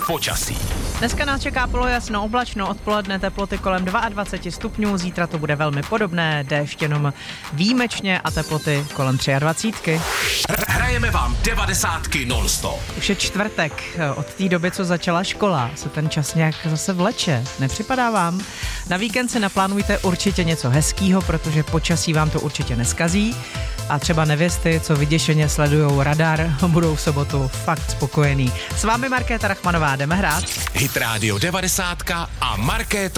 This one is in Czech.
počasí. Dneska nás čeká polojasno, oblačno, odpoledne teploty kolem 22 stupňů, zítra to bude velmi podobné, déšť jenom výjimečně a teploty kolem 23. Hrajeme vám 90 non-stop. Už je čtvrtek, od té doby, co začala škola, se ten čas nějak zase vleče, nepřipadá vám? Na víkend si naplánujte určitě něco hezkýho, protože počasí vám to určitě neskazí. A třeba nevěsty, co vyděšeně sledujou radar, budou v sobotu fakt spokojení. S vámi Markéta Rachmanová, jdeme hrát. Hit Radio 90 a Markéta